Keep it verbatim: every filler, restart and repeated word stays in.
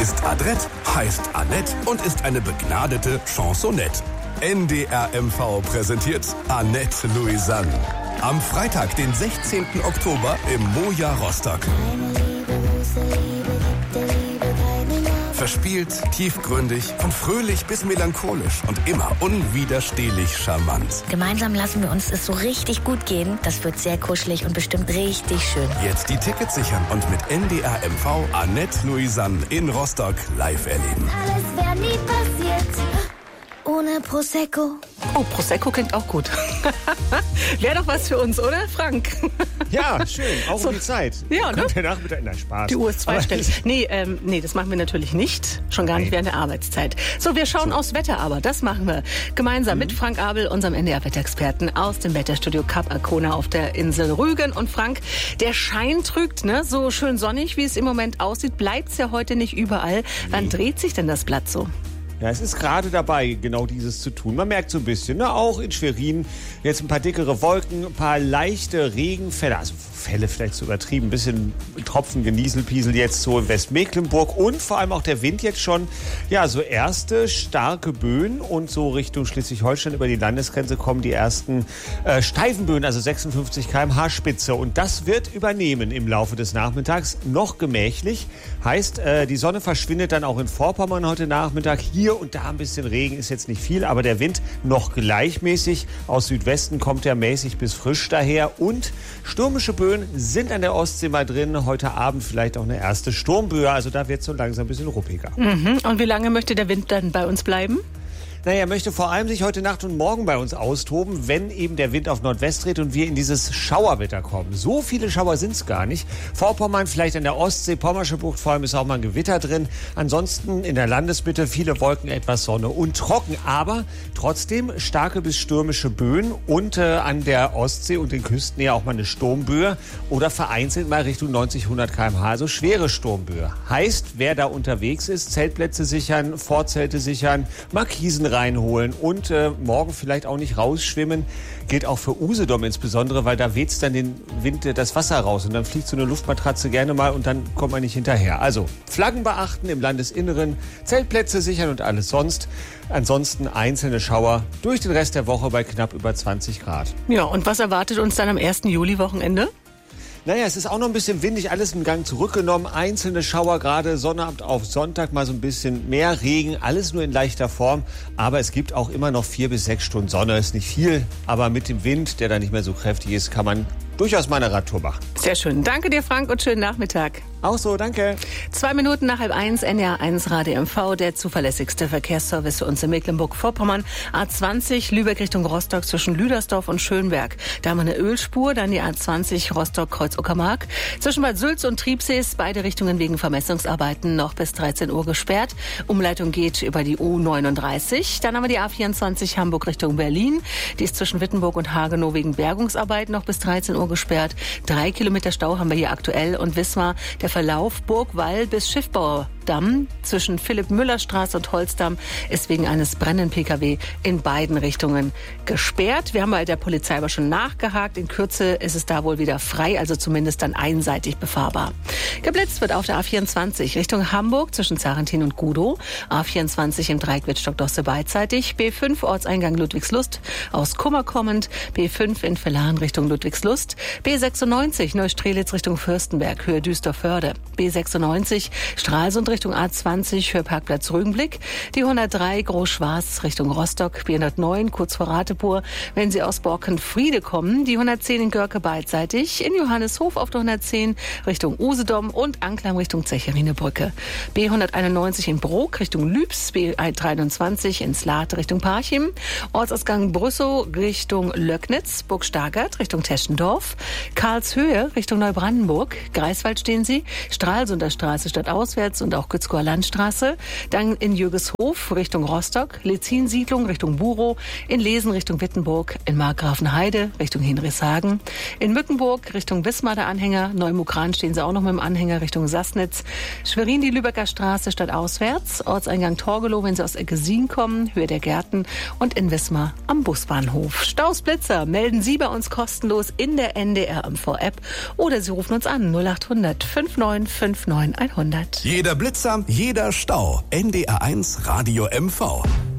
ist adrett, heißt Annette und ist eine begnadete Chansonette. N D R M V präsentiert Annette Louisanne. Am Freitag, den sechzehnten Oktober im Moja Rostock. Verspielt, tiefgründig, von fröhlich bis melancholisch und immer unwiderstehlich charmant. Gemeinsam lassen wir uns es so richtig gut gehen. Das wird sehr kuschelig und bestimmt richtig schön. Jetzt die Tickets sichern und mit N D R M V Annette Louisanne in Rostock live erleben. Alles wäre nie passiert ohne Prosecco. Oh, Prosecco klingt auch gut. Wäre doch was für uns, oder, Frank? Ja, schön. Auch so, um die Zeit. Ja, ne? Der Nachmittag, nein, Spaß. Die Uhr ist zweistellig. Nee, ähm, nee, das machen wir natürlich nicht. Schon gar nicht während der Arbeitszeit. So, wir schauen so aufs Wetter, aber das machen wir gemeinsam mhm. mit Frank Abel, unserem N D R-Wetterexperten aus dem Wetterstudio Kap Arkona auf der Insel Rügen. Und Frank, der Schein trügt, ne? So schön sonnig, wie es im Moment aussieht, bleibt es ja heute nicht überall. Nee. Wann dreht sich denn das Blatt so? Ja, es ist gerade dabei, genau dieses zu tun. Man merkt so ein bisschen, ne? Auch in Schwerin jetzt ein paar dickere Wolken, ein paar leichte Regenfälle, also Fälle vielleicht zu übertrieben, ein bisschen Tropfen, Genieselpiesel jetzt so in Westmecklenburg und vor allem auch der Wind jetzt schon, ja, so erste starke Böen und so Richtung Schleswig-Holstein über die Landesgrenze kommen die ersten äh, steifen Böen, also sechsundfünfzig Kilometer pro Stunde Spitze und das wird übernehmen im Laufe des Nachmittags, noch gemächlich, heißt, äh, die Sonne verschwindet dann auch in Vorpommern heute Nachmittag, hier und da ein bisschen Regen ist jetzt nicht viel, aber der Wind noch gleichmäßig. Aus Südwesten kommt er mäßig bis frisch daher. Und stürmische Böen sind an der Ostsee mal drin. Heute Abend vielleicht auch eine erste Sturmböe. Also da wird es so langsam ein bisschen ruppiger. Mhm. Und wie lange möchte der Wind dann bei uns bleiben? Naja, er möchte vor allem sich heute Nacht und morgen bei uns austoben, wenn eben der Wind auf Nordwest dreht und wir in dieses Schauerwetter kommen. So viele Schauer sind es gar nicht. Vorpommern, vielleicht an der Ostsee, Pommersche Bucht, vor allem ist auch mal ein Gewitter drin. Ansonsten in der Landesmitte viele Wolken, etwas Sonne und trocken. Aber trotzdem starke bis stürmische Böen und äh, an der Ostsee und den Küsten ja auch mal eine Sturmböe oder vereinzelt mal Richtung neunzig, hundert Kilometer pro Stunde, also schwere Sturmböe. Heißt, wer da unterwegs ist, Zeltplätze sichern, Vorzelte sichern, Markisen reinholen und äh, morgen vielleicht auch nicht rausschwimmen. Gilt auch für Usedom insbesondere, weil da weht's dann den Wind das Wasser raus und dann fliegt so eine Luftmatratze gerne mal und dann kommt man nicht hinterher. Also Flaggen beachten im Landesinneren, Zeltplätze sichern und alles sonst. Ansonsten einzelne Schauer durch den Rest der Woche bei knapp über zwanzig Grad. Ja, und was erwartet uns dann am ersten Juli-Wochenende? Naja, es ist auch noch ein bisschen windig, alles im Gang zurückgenommen. Einzelne Schauer, gerade Sonnabend auf Sonntag mal so ein bisschen mehr Regen. Alles nur in leichter Form. Aber es gibt auch immer noch vier bis sechs Stunden Sonne. Ist nicht viel, aber mit dem Wind, der da nicht mehr so kräftig ist, kann man durchaus mal eine Radtour machen. Sehr schön. Danke dir, Frank, und schönen Nachmittag. Auch so, danke. Zwei Minuten nach halb eins, N D R eins Radio M V, der zuverlässigste Verkehrsservice für uns in Mecklenburg-Vorpommern. A zwanzig, Lübeck Richtung Rostock zwischen Lüdersdorf und Schönberg. Da haben wir eine Ölspur, dann die A zwanzig Rostock-Kreuz-Uckermark. Zwischen Bad Sülz und Triebsees, beide Richtungen wegen Vermessungsarbeiten noch bis dreizehn Uhr gesperrt. Umleitung geht über die U neununddreißig. Dann haben wir die A vierundzwanzig Hamburg Richtung Berlin. Die ist zwischen Wittenburg und Hagenow wegen Bergungsarbeiten noch bis dreizehn Uhr gesperrt. Drei Kilometer Stau haben wir hier aktuell und Wismar. Der Verlauf Burgwall bis Schiffbaudamm zwischen Philipp-Müller-Straße und Holzdamm ist wegen eines brennenden Pkw in beiden Richtungen gesperrt. Wir haben bei der Polizei aber schon nachgehakt. In Kürze ist es da wohl wieder frei, also zumindest dann einseitig befahrbar. Geblitzt wird auf der A vierundzwanzig Richtung Hamburg zwischen Zarentin und Gudow. A vierundzwanzig im Dreieck Wittstock-Dosse beidseitig. B fünf Ortseingang Ludwigslust aus Kummer kommend. B fünf in Villaren Richtung Ludwigslust. B sechsundneunzig Neustrelitz Richtung Fürstenberg, Höhe Düsseldorf-Förde. B sechsundneunzig Stralsund Richtung A zwanzig, Höhe Parkplatz Rügenblick. Die hundertdrei Groß-Schwarz Richtung Rostock. B hundertneun kurz vor Ratepur, wenn Sie aus Borkenfriede kommen. Die hundertzehn in Görke beidseitig. In Johanneshof auf der hundertzehn Richtung Usedom und Anklam Richtung Zecherinebrücke. B hunderteinundneunzig in Brok Richtung Lübs. B dreiundzwanzig in Slate Richtung Parchim. Ortsausgang Brüssow Richtung Löcknitz. Burg Stargard Richtung Teschendorf. Karlshöhe Richtung Neubrandenburg. Greifswald stehen Sie. Stralsunder Straße stadtauswärts und auch Gützkower Landstraße. Dann in Jürgeshof Richtung Rostock. Lezin-Siedlung Richtung Burow. In Lesen Richtung Wittenburg. In Markgrafenheide Richtung Hinrichshagen. In Mückenburg Richtung Wismar der Anhänger. Neumukran stehen Sie auch noch mit dem Anhänger Richtung Sassnitz. Schwerin die Lübecker Straße stadtauswärts. Ortseingang Torgelow, wenn Sie aus Eggesin kommen. Höhe der Gärten. Und in Wismar am Busbahnhof. Stausblitzer melden Sie bei uns kostenlos in der N D R M V App oder Sie rufen uns an null acht hundert fünfundneunzig neun hundert. Jeder Blitzer kürzer, jeder Stau. N D R eins Radio M V.